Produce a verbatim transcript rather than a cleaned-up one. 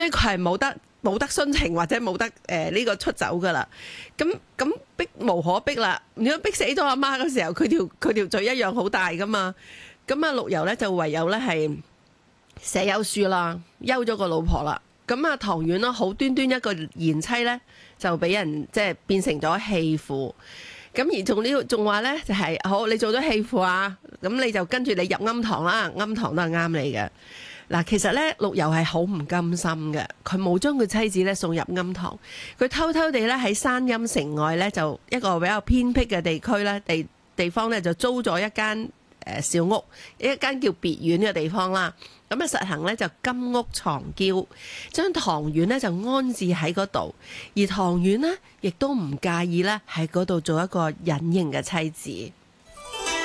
佢係冇得冇得殉情或者冇得誒呢、呃這個出走噶啦。咁咁逼無可逼啦。如果逼死咗阿媽嗰時候，佢條佢條罪一樣好大噶嘛。咁啊陸游咧就唯有咧係寫休書啦，休咗個老婆啦。咁啊唐婉啦，好端端一個賢妻咧，就俾人即係變成咗棄婦。咁而仲呢仲話咧就係、是、好，你做咗棄婦啊，咁你就跟住你入庵堂啦，庵堂都係啱你嘅。嗱，其實咧陸游係好唔甘心嘅，佢冇將佢妻子咧送入庵堂，佢偷偷地咧喺山陰城外咧就一個比較偏僻嘅地區咧地地方咧就租咗一間誒小屋，一間叫別院嘅地方啦。咁啊實行咧就金屋藏嬌，將唐婉咧就安置喺嗰度，而唐婉呢亦都唔介意咧喺嗰度做一個隱形嘅妻子。